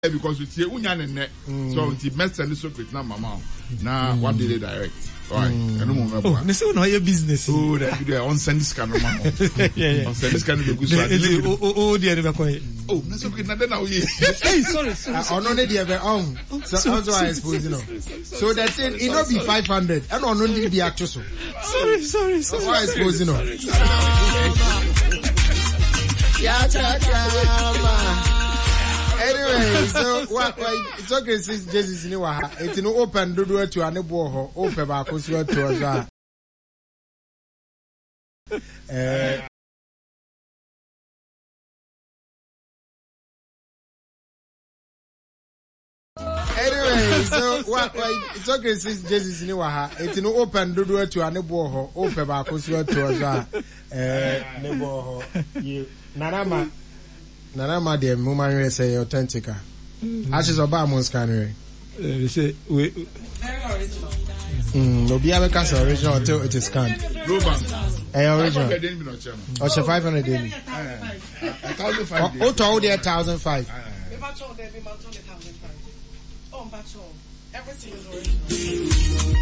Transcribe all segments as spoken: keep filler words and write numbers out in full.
because we see unya ne so the mess and secret na mama na what did they direct right eno mo mebo oh ne say no your business oh that you on send this kind of mama yeah on send this kind of go so oh oh there be ko oh na secret na na we hey sorry sorry ono ne dey be on so also I suppose you know so that thing it no be five hundred and ono ne be act so sorry sorry sorry I suppose you know ya cha cha anyway, so what? It's okay. Since Jesus knew what, it's no open. Do do to ane boho. Open ba kusiwa to aza. Eh. Anyway, so what? It's okay. Since Jesus knew what, it's no open. Do do to ane boho. Open ba kusiwa to aza. Eh, ne boho. You narama. Nana ma de woman say authentic. Ashes oba mo scan we. They say we very original. Mm, no be able to original until it is scanned. Global. Eh original. O she five hundred daily. one thousand five. O to all there one thousand five. We batch all there we batch all the one thousand five. Oh, batch all. Everything is original.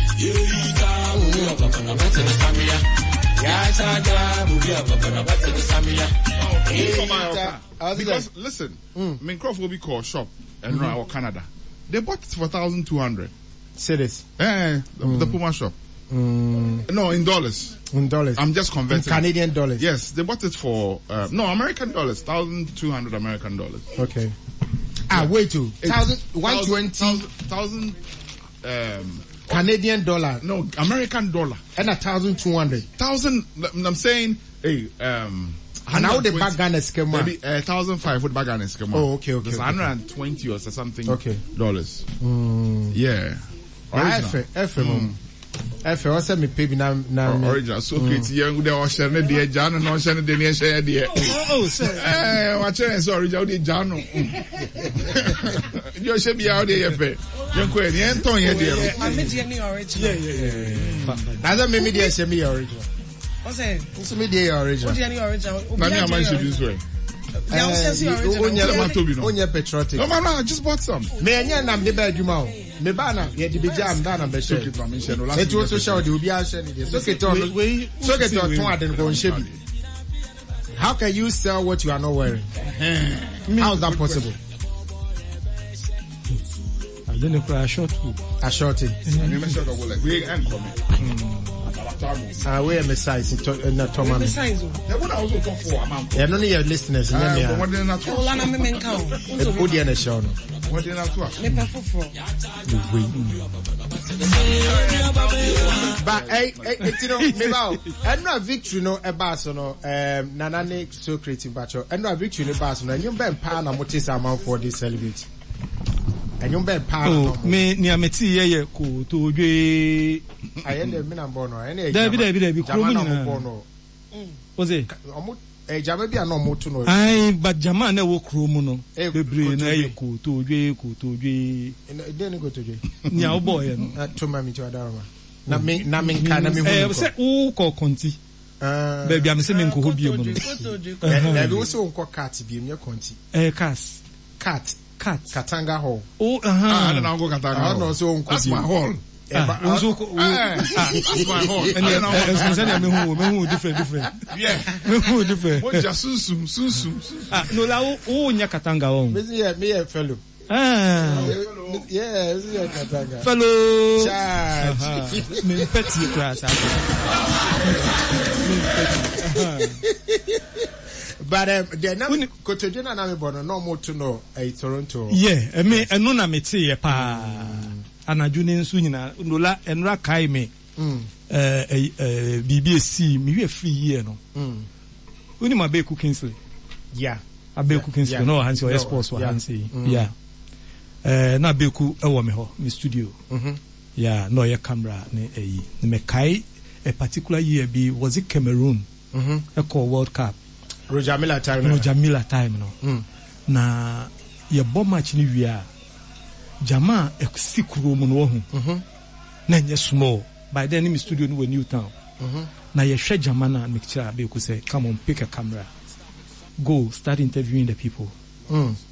Because listen, mm. Minecraft will be called shop and mm-hmm. or Canada. They bought it for thousand two hundred. Serious? Eh, the, mm. the Puma shop. Mm. No, in dollars. In dollars. I'm just converting. In Canadian dollars. Yes, they bought it for uh, no American dollars, thousand two hundred American dollars. Okay. Ah, wait to thousand one twenty thousand um. Canadian dollar. No, American dollar. And a thousand two hundred. Thousand. I'm saying, hey, um. And now the bag gun is schema. Maybe a thousand five with bag gun is schema. Oh, okay, okay. It's okay. one hundred twenty or something. Okay. Dollars. Mm. Yeah. Original. F, F, mm. F, what's that me pay na na. Original. So create young the ocean the Jano no ocean the near share the. Oh, sir. Eh, watch it. Sorry, the Jano. You should be out there, pay. Young queen, you ain't talking here. I'm making original. Yeah, yeah, yeah. That's a me the semi original. What's that? It's me the original. What's the original? Nani am I should this way? Yeah, what's the original? Onye patriotic. No man, I just bought some. Me anya nam de ba adwuma o. Me ba na ye de be jam da na be share. It was so show the obi a share ni. So get on. So get on ton aden ko nche bi. How can you sell what you are not wearing? How is that possible? I don't know a short too. A shorty. We ain't coming. Ah, we are size in the Thomas. The size. They would also talk for amount. Yeah, none of your listeners. What did not oh, Lana me men count. Who did the show? What did not talk? Me perfect. But hey, you know, me bao. And no victory no e bass no um Nana ne so creative bacho. And no victory ne bass no. You ben pa na motis amount for this celebrity. And you bet power. Me near Meti ye ko to dwe. I end the mina bono. Any David David David Jamana bono. Was it? Omo eh jama bi ano moto no. Ai but jama na wo kro mu no. Bebre na ye ko to dwe ko to dwe. E dey go to dwe. Nya wo boy no. To mami to adaroma. Na me na me nka na me hu. Eh say wo ko konti. Ah. Baby am say me nko ho biem no. Na be wo say nko cat biem ye konti. Eh cars. Cat. Cat. Katanga Hall. Oh, uh-huh. Ah, I don't know Katanga Hall. No, so that's my hall. Ah, that's my hall. And then, me who, me who different, different. Yeah. Me who different. What just susum, susum. Ah, no, la oh, nya Katanga Hall. Me yeah, me a fellow. Ah. Yeah, me a Katanga. Fellow. Charge. Me petty class. Me petty. But um, the name Kotodina na me bono no more to know a Toronto. Yeah, I mean, and no na me tie pa. Anadwo ne nso nyina nola enra kai me. Eh eh B B C me we free year no. Mm. Uni ma be Kingsley. Yeah. Abeku Kingsley no Hansi or sports wa Hansi. Yeah. Eh na Abeku e wo me ho, me studio. Mhm. Yeah, no your camera ne eyi. Me kai a particular year be was it Cameroon? Mhm. E call World Cup. Roger Miller time. Roger Miller time no. Mm. Na ye bomb match ni wi a Jama exikro mu no ho. Mhm. Na nye small. By then in studio no New Town. Mhm. Na ye hwe Jama na mixture Abeku say come on pick a camera. Go start interviewing the people. Mm.